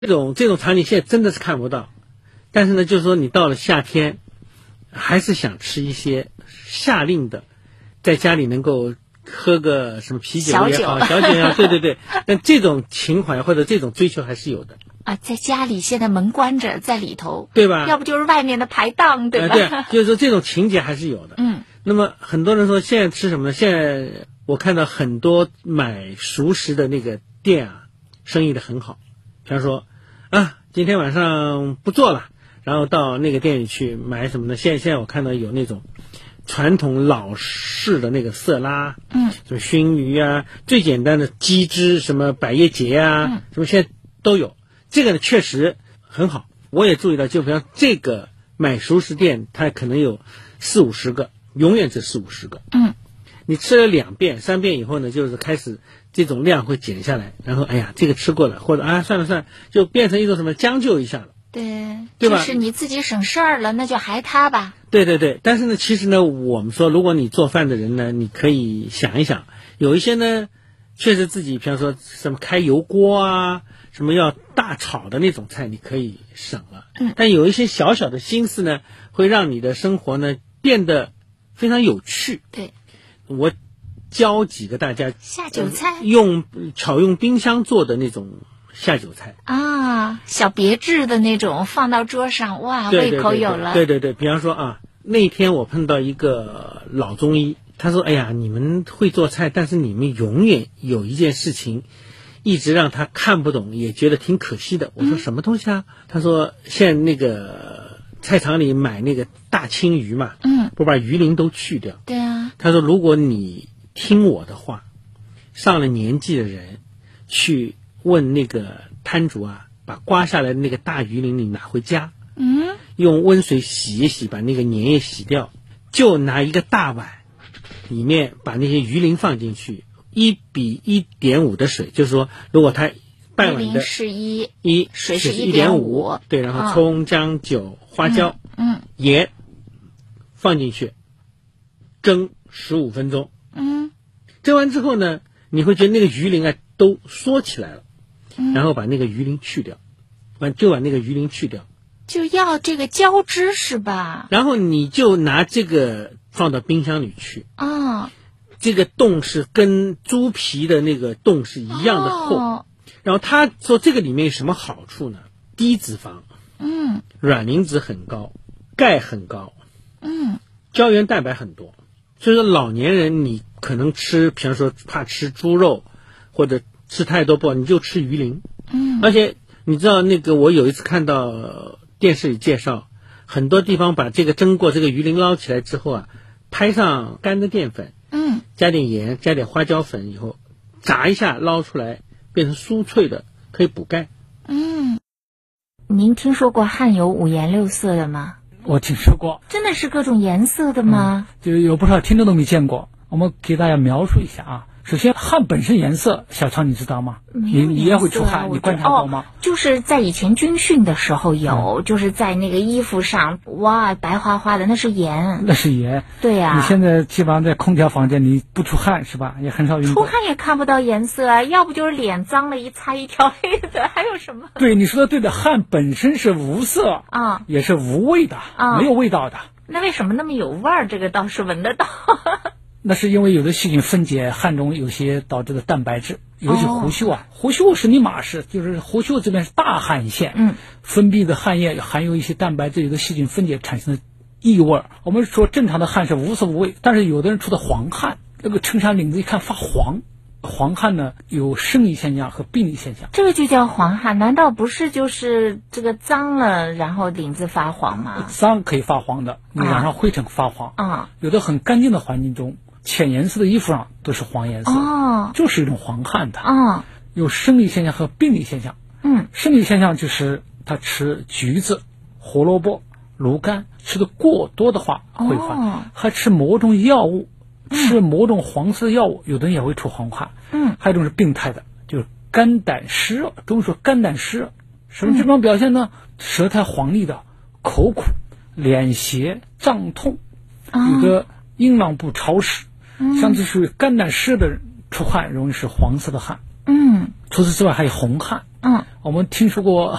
这种场景现在真的是看不到，但是呢，就是说你到了夏天，还是想吃一些夏令的，在家里能够喝个什么啤酒也好，小酒啊，对对对，但这种情怀或者这种追求还是有的啊。在家里现在门关着，在里头， 对吧？ 要不就是外面的排档，对吧？ 对，就是说这种情节还是有的。那么很多人说现在吃什么呢？现在我看到很多买熟食的那个店啊，生意的很好。比方说啊，今天晚上不做了，然后到那个店里去买什么呢？现在我看到有那种传统老式的那个色拉，什么熏鱼啊，最简单的鸡汁，什么百叶结啊，什么现在都有。这个呢确实很好，我也注意到，就比方这个买熟食店，它可能有40-50个，永远是40-50个。你吃了2遍3遍以后呢，就是开始这种量会减下来，然后哎呀，这个吃过了，或者啊算了，就变成一种什么将就一下了。对吧？ 就是你自己省事儿了，那就还他吧。 对，但是呢，其实呢，我们说，如果你做饭的人呢，你可以想一想，有一些呢，确实自己，比方说什么开油锅啊，什么要大炒的那种菜，你可以省了。但有一些小小的心思呢，会让你的生活呢变得非常有趣。 对， 我教几个大家下酒菜， 用冰箱做的那种下酒菜啊，小别致的那种，放到桌上，哇，胃口有了。 对，比方说啊，那天我碰到一个老中医，他说：“哎呀，你们会做菜，但是你们永远有一件事情，一直让他看不懂，也觉得挺可惜的。”我说：“什么东西啊？”他说：“现在那个菜场里买那个大青鱼嘛，不把鱼鳞都去掉。” 对啊。 他说：“如果你听我的话，上了年纪的人去问那个摊主啊，把刮下来的那个大鱼鳞你拿回家，用温水洗一洗，把那个粘液洗掉，就拿一个大碗，里面把那些鱼鳞放进去，1:1.5的水，就是说，如果它半碗的是1，水是 1.5， 对，然后葱、姜、酒、花椒、盐放进去，蒸15分钟。蒸完之后呢，你会觉得那个鱼鳞啊都缩起来了，然后把那个鱼鳞去掉，就把那个鱼鳞去掉， 就要这个胶质是吧？ 然后你就拿这个放到冰箱里去啊， 这个洞是跟猪皮的那个洞是一样的厚，然后他说这个里面有什么好处呢？低脂肪，卵磷脂很高，钙很高，胶原蛋白很多，所以说老年人你可能吃，比方说怕吃猪肉或者吃太多不好，你就吃鱼鳞。而且你知道那个我有一次看到电视里介绍，很多地方把这个蒸过这个鱼鳞捞起来之后啊，拍上干的淀粉，加点盐，加点花椒粉以后炸一下捞出来，变成酥脆的，可以补钙。 您听说过汗有5颜6色的吗？ 我听说过。 真的是各种颜色的吗？ 就有不少听众都没见过，我们给大家描述一下啊。首先，汗本身颜色，小超你知道吗？你也会出汗，你观察过吗？ 就是在以前军训的时候有，就是在那个衣服上，哇，白花花的，那是盐。 那是盐。 对呀。 你现在基本上在空调房间，你不出汗是吧？也很少运动。 出汗也看不到颜色啊，要不就是脸脏了一擦一条黑的，还有什么？ 对，你说的对的，汗本身是无色啊， 也是无味的，没有味道的。 那为什么那么有味儿？这个倒是闻得到。 那是因为有的细菌分解汗中有些导致的蛋白质，尤其狐臭啊，狐臭是尼玛是，就是狐臭这边是大汗腺，分泌的汗液含有一些蛋白质，有的细菌分解产生的异味。我们说正常的汗是无色无味，但是有的人出的黄汗，那个衬衫领子一看发黄，黄汗呢有生理现象和病理现象。 这个就叫黄汗，难道不是就是这个脏了然后领子发黄吗？ 脏可以发黄的，你染上灰尘发黄有的很干净的环境中，浅颜色的衣服上都是黄颜色，就是一种黄汗的。有生理现象和病理现象。生理现象就是他吃橘子、胡萝卜、芦柑吃的过多的话会发，还吃某种药物，吃某种黄色的药物，有的人也会出黄汗。还有一种是病态的，就是肝胆湿热，中医说肝胆湿热。什么症状表现呢？舌苔黄腻的，口苦、脸胁、胀痛，有的阴囊部潮湿，像这属于肝胆湿的人出汗容易是黄色的汗。 除此之外还有红汗。我们听说过